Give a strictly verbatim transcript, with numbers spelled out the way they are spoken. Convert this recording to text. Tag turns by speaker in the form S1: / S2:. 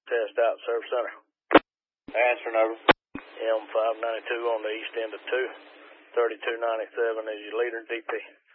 S1: Test out, Service Center.
S2: Answering over.
S1: M five ninety-two on the east end of two. thirty-two ninety-seven is your leader, D P.